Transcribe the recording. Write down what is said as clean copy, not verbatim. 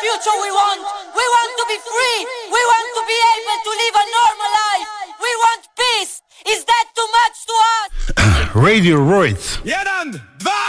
future we want. We want to be free. We want to be able to live a normal life. We want peace. Is that too much to us? Radio Royce. Jeden, dwa!